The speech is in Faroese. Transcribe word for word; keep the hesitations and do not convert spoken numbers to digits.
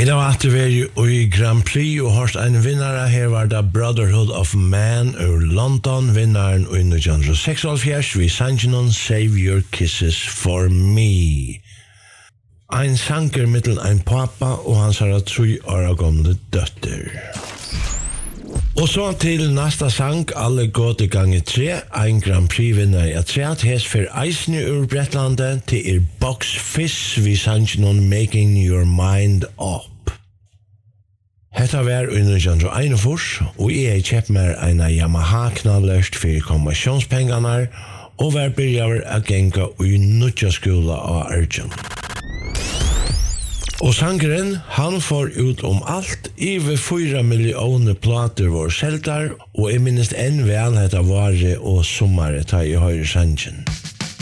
Vi har hatt det i Grand Prix og hørst en vinnare. Her var det Brotherhood of Man ur London, vinnaren i nitton seksoghalvfjerds vi sangen Save Your Kisses for Me. Ein sanger mittel ein pappa og hans har tre år gamle døtter. Og så til næsta sang, alle gåte gange tre, ein Grand Prix-vinner i atreat, hes for eisne ur Bretlandet, til er Box Fizz, vi sangen Making Your Mind Up. Hetta var i nitton einogfýrs, og jeg kjøpt meg en Yamaha knalløst for konvensjonspengarna, og var byrjar a genga i nutja skola av Arjun. Og sangeren, han får ut om alt, over fyra millioner plater var seltar, og jeg minnes enn vel hetta vare og sommare ta i høyre sangen.